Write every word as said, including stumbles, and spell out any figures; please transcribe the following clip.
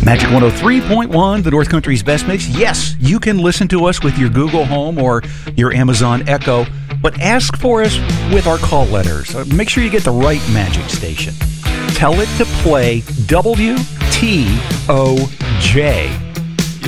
Magic one oh three point one, the North Country's best mix. Yes, you can listen to us with your Google Home or your Amazon Echo, but ask for us with our call letters. Uh, make sure you get the right Magic station. Tell it to play W T O J.